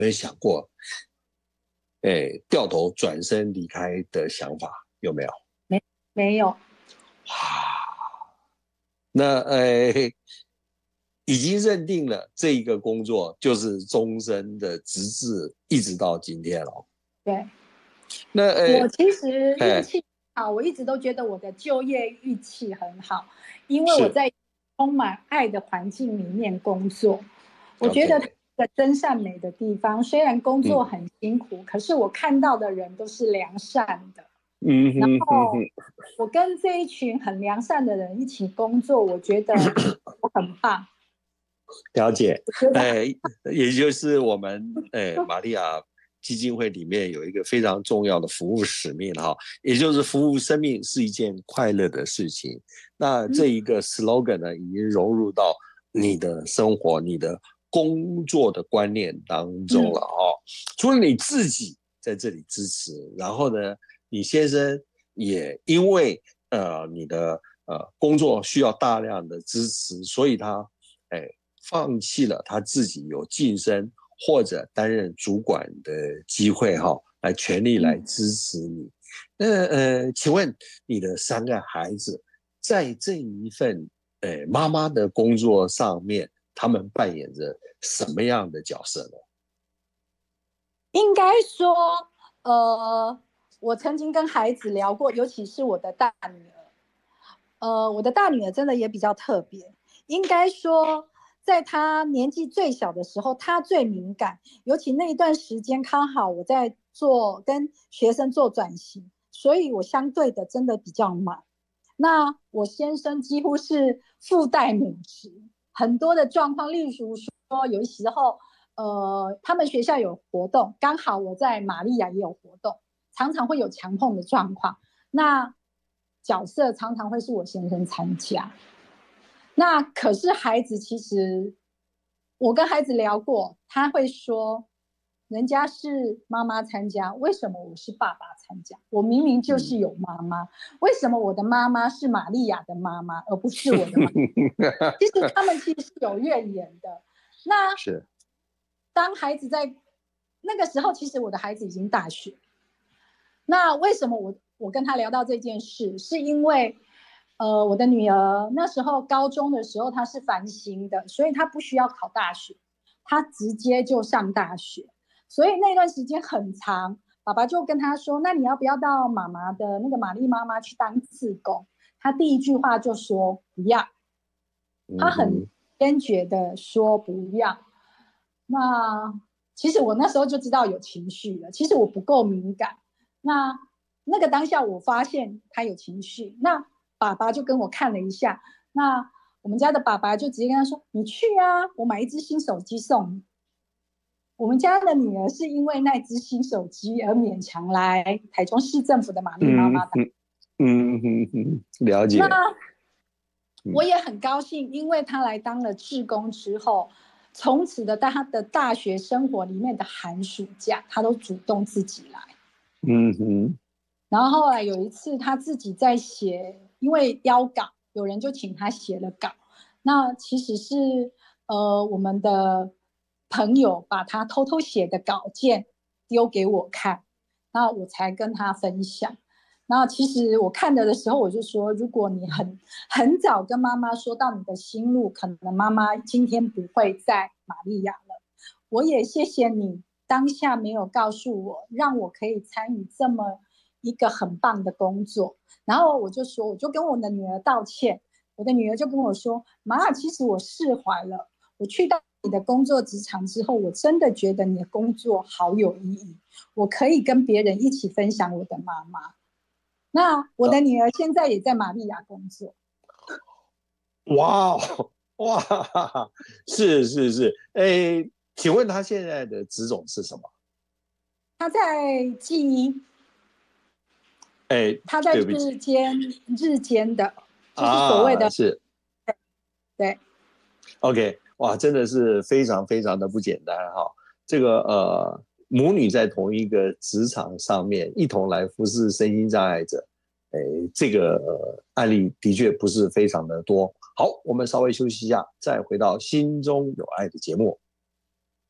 没有想过，掉头转身离开的想法？有没有？ 没有。 那已经认定了这一个工作就是终身的，直至一直到今天了。 对， 那我其实运气好，我一直都觉得我的就业运气很好，因为我在充满爱的环境里面工作。我觉得它是个真善美的地方，虽然工作很辛苦，可是我看到的人都是良善的。然后我跟这一群很良善的人一起工作，我觉得我很棒。 了解，也就是我们玛利亚基金会里面有一个非常重要的服务使命哈，也就是服务生命是一件快乐的事情。那这一个 slogan 呢，已经融入到你的生活、你的工作的观念当中了哦。除了你自己在这里支持，然后呢，你先生也因为你的工作需要大量的支持，所以他放弃了他自己有晋升或者担任主管的机会来全力来支持你。那请问你的3个孩子在这一份妈妈的工作上面，他们扮演着什么样的角色呢？ 应该说，我曾经跟孩子聊过，尤其是我的大女儿。我的大女儿真的也比较特别，应该说，在她年纪最小的时候，她最敏感，尤其那一段时间刚好我在跟学生做转型，所以我相对的真的比较忙。那我先生几乎是父代母职，很多的状况，例如说有时候他们学校有活动，刚好我在玛利亚也有活动，常常会有强碰的状况。那角色常常会是我先生参加。那可是孩子，其实我跟孩子聊过，他会说，人家是妈妈参加，为什么我是爸爸参加？我明明就是有妈妈，为什么我的妈妈是玛利亚的妈妈，而不是我的妈妈？其实他们其实是有怨言的。那是当孩子在那个时候，其实我的孩子已经大学。那为什么我跟他聊到这件事，是因为我的女儿那时候高中的时候她是繁星的，所以她不需要考大学，她直接就上大学。所以那段时间很长，爸爸就跟他说：“那你要不要到妈妈的那个玛丽妈妈去当志工？”他第一句话就说不要，他很坚决的说不要。那其实我那时候就知道有情绪了，其实我不够敏感。那个当下我发现他有情绪，那爸爸就跟我看了一下，那我们家的爸爸就直接跟他说：“你去啊，我买一只新手机送你。”我们家的女儿是因为那只新手机而勉强来台中市政府的玛丽妈妈的。 了解。 那我也很高兴，因为她来当了志工之后，从此的她的大学生活里面的寒暑假，她都主动自己来。然后后来有一次，她自己在写，因为邀稿，有人就请她写了稿。那其实是我们的朋友把她偷偷写的稿件丢给我看，那我才跟她分享。那其实我看的时候，我就说，如果你很早跟妈妈说到你的心路，可能妈妈今天不会在玛利亚了。我也谢谢你当下没有告诉我，让我可以参与这么一个很棒的工作。然后我就跟我的女儿道歉，我的女儿就跟我说：“妈，其实我释怀了。我去到你的工作职场之后，我真的觉得你的工作好有意义，我可以跟别人一起分享我的妈妈。”那我的女儿现在也在玛利亚工作。 哇哇，是，请问她现在的职种是什么？ 她在记忆，她在日间的，就是所谓的是， 对 OK， 哇，真的是非常非常的不简单哈。这个母女在同一个职场上面一同来服侍身心障碍者，这个案例的确不是非常的多。好，我们稍微休息一下，再回到心中有爱的节目。